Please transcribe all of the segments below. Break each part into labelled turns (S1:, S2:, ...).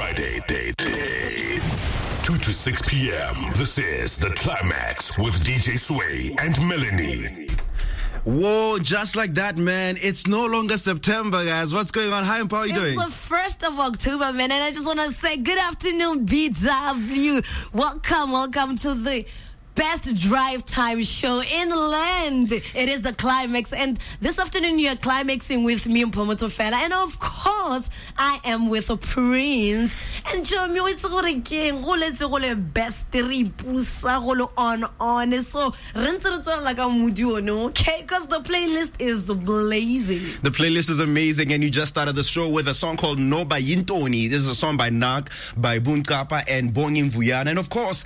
S1: Friday, 2 to 6 p.m. This is The Climax with DJ Sway and Melanie.
S2: Whoa, just like that, man. It's no longer September, guys. What's going on? Hi, how are you doing?
S3: It's the 1st of October, man, and I just want to say good afternoon, BW. Welcome to the best drive time show in land. It is The Climax, and this afternoon you're climaxing with me, Mpomoto Fela, and of course I am with a Prince. And Jomi, it's gole best on. So like okay, because the playlist is blazing.
S2: The playlist is amazing, and you just started the show with a song called No by Yintoni. This is a song by Nak, by Bunkapa, and Bongin Vuyana, and of course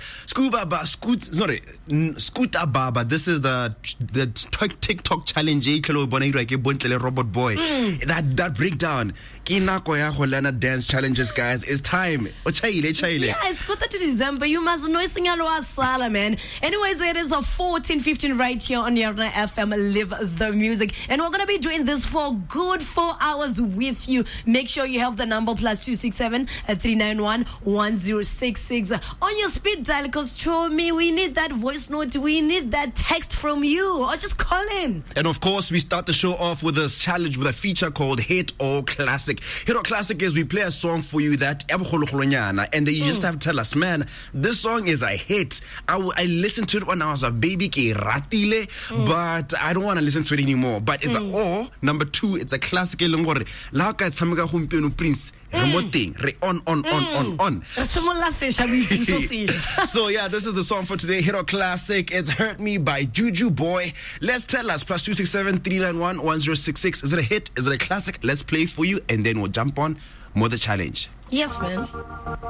S2: Scooter Baba. This is the TikTok challenge. Robot boy. That breakdown. Dance challenges, guys. It's time.
S3: Yeah, it's 4th to December. You must know it's Sala, man. Anyways, it is a 14:15 right here on Yarna FM. Live the music, and we're gonna be doing this for good 4 hours with you. Make sure you have the number +267 391 1066 on your speed dial. Because show me, we need that voice note, we need that text from you, or just call in.
S2: And of course, we start the show off with a challenge with a feature called Hit or Classic. Hit or Classic is we play a song for you that and then you just have to tell us, man, this song is a hit. I listened to it when I was a baby, but I don't want to listen to it anymore. But it's or number 2, it's a classic. Prince. On. So yeah, this is the song for today, Hit or Classic. It's Hurt Me by Juju Boy. Let's tell us, +267 391 1066. Is it a hit? Is it a classic? Let's play for you, and then we'll jump on more the challenge.
S3: Yes, man.